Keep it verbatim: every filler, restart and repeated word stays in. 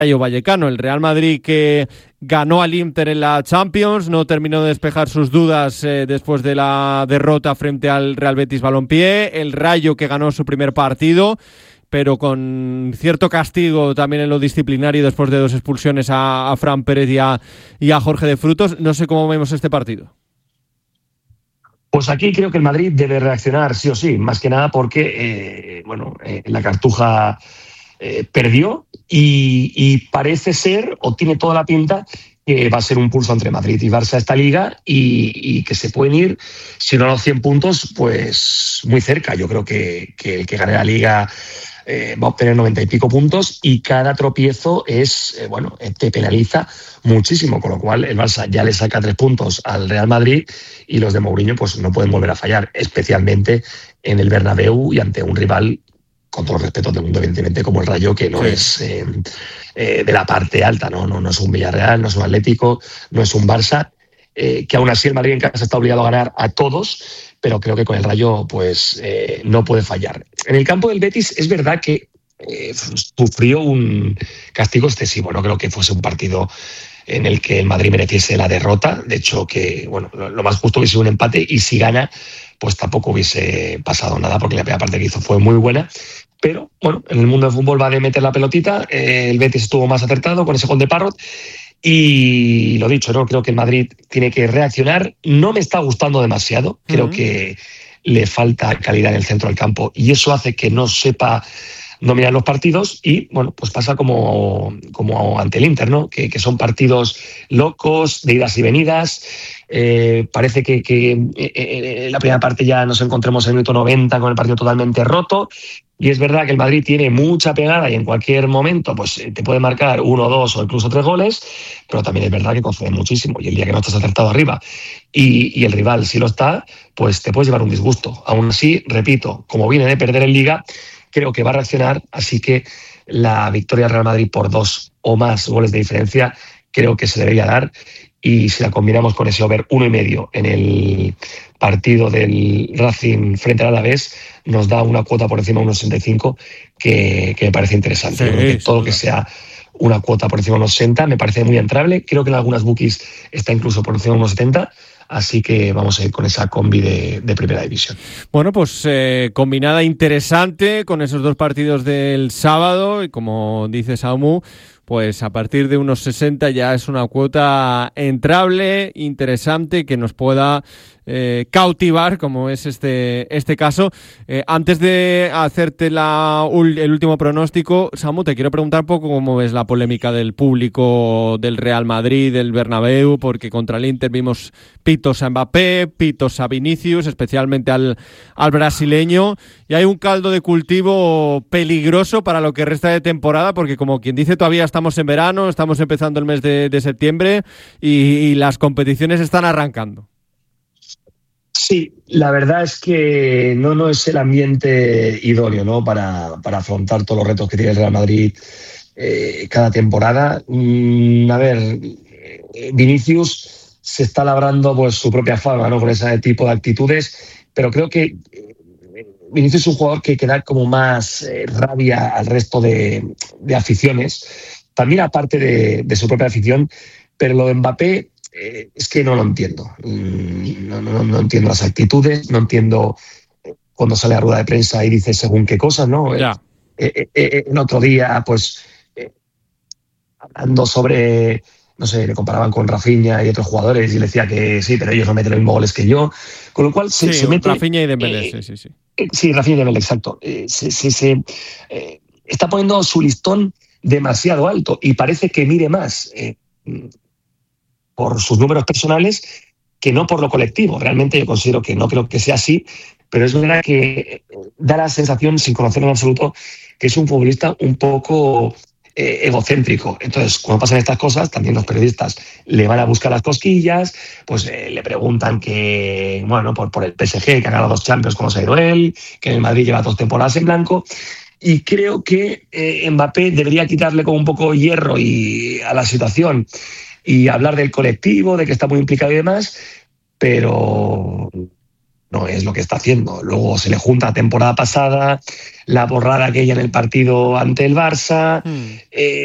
Rayo Vallecano. El Real Madrid, que ganó al Inter en la Champions, no terminó de despejar sus dudas eh, después de la derrota frente al Real Betis Balompié. El Rayo, que ganó su primer partido, pero con cierto castigo también en lo disciplinario después de dos expulsiones a, a Fran Pérez y a, y a Jorge de Frutos. No sé cómo vemos este partido. Pues aquí creo que el Madrid debe reaccionar sí o sí, más que nada porque eh, bueno, eh, la Cartuja eh, perdió y, y parece ser, o tiene toda la pinta, que va a ser un pulso entre Madrid y Barça esta liga y, y que se pueden ir, si no a los cien puntos, pues muy cerca. Yo creo que, que el que gane la liga eh, va a obtener noventa y pico puntos y cada tropiezo es, eh, bueno, eh, te penaliza muchísimo, con lo cual el Barça ya le saca tres puntos al Real Madrid y los de Mourinho pues no pueden volver a fallar, especialmente en el Bernabéu y ante un rival, con todo el respeto del mundo, evidentemente, como el Rayo, que no sí. es eh, eh, de la parte alta, ¿no? No, no es un Villarreal, no es un Atlético, no es un Barça, eh, que aún así el Madrid en casa está obligado a ganar a todos, pero creo que con el Rayo pues eh, no puede fallar. En el campo del Betis es verdad que eh, sufrió un castigo excesivo, no creo que fuese un partido en el que el Madrid mereciese la derrota. De hecho, que bueno, lo más justo hubiese sido un empate y si gana, pues tampoco hubiese pasado nada porque la primera parte que hizo fue muy buena. Pero bueno, en el mundo del fútbol va de meter la pelotita. Eh, el Betis estuvo más acertado con ese gol de Parrot. Y lo dicho, ¿no? Creo que el Madrid tiene que reaccionar. No me está gustando demasiado. Creo uh-huh. que le falta calidad en el centro del campo y eso hace que no sepa dominar los partidos y, bueno, pues pasa como, como ante el Inter, ¿no? Que, que son partidos locos, de idas y venidas. Eh, parece que, que eh, en la primera parte ya nos encontremos en el minuto noventa con el partido totalmente roto. Y es verdad que el Madrid tiene mucha pegada y en cualquier momento pues te puede marcar uno, dos o incluso tres goles, pero también es verdad que concede muchísimo. Y el día que no estás acertado arriba y, y el rival sí lo está, pues te puedes llevar un disgusto. Aún así, repito, como viene de perder en Liga, creo que va a reaccionar, así que la victoria del Real Madrid por dos o más goles de diferencia creo que se debería dar. Y si la combinamos con ese over uno y medio en el partido del Racing frente al Alavés, nos da una cuota por encima de uno sesenta y cinco que, que me parece interesante. Sí, creo que todo lo que sea una cuota por encima de uno sesenta me parece muy entrable. Creo que en algunas bookies está incluso por encima de uno setenta. Así que vamos a ir con esa combi de, de primera división. Bueno, pues eh, combinada interesante con esos dos partidos del sábado y como dice Saumu, pues a partir de unos sesenta ya es una cuota entrable, interesante, que nos pueda eh, cautivar, como es este este caso. Eh, antes de hacerte la, el último pronóstico, Samu, te quiero preguntar un poco cómo ves la polémica del público del Real Madrid, del Bernabéu, porque contra el Inter vimos pitos a Mbappé, pitos a Vinicius, especialmente al, al brasileño, y hay un caldo de cultivo peligroso para lo que resta de temporada, porque como quien dice, todavía estamos en verano, estamos empezando el mes de, de septiembre y, y las competiciones están arrancando. Sí, la verdad es que no, no es el ambiente idóneo, ¿no? para, para afrontar todos los retos que tiene el Real Madrid eh, cada temporada. Mm, a ver, Vinicius se está labrando pues, su propia fama, ¿no? Con ese tipo de actitudes, pero creo que Vinicius es un jugador que, que da como más eh, rabia al resto de, de aficiones, también aparte de, de su propia afición, pero lo de Mbappé eh, es que no lo entiendo. No, no, no entiendo las actitudes, no entiendo cuando sale a rueda de prensa y dice según qué cosas, ¿no? Ya. Eh, eh, eh, el otro día, pues, eh, hablando sobre, no sé, le comparaban con Rafinha y otros jugadores y le decía que sí, pero ellos no meten los mismos goles que yo, con lo cual se, sí, se mete... Rafinha y Dembélé, eh, sí, sí, sí. Eh, sí, Rafinha y Dembélé, exacto. Eh, se, se, se eh, está poniendo su listón demasiado alto y parece que mire más eh, por sus números personales que no por lo colectivo. Realmente yo considero que no creo que sea así, pero es verdad que da la sensación, sin conocerlo en absoluto, que es un futbolista un poco eh, egocéntrico. Entonces, cuando pasan estas cosas, también los periodistas le van a buscar las cosquillas, pues eh, le preguntan que, bueno, por, por el P S G, que ha ganado dos Champions, cómo se ha ido él, que en el Madrid lleva dos temporadas en blanco. Y creo que eh, Mbappé debería quitarle como un poco hierro y, a la situación y hablar del colectivo, de que está muy implicado y demás, pero no es lo que está haciendo. Luego se le junta la temporada pasada, la borrada aquella en el partido ante el Barça, mm. eh,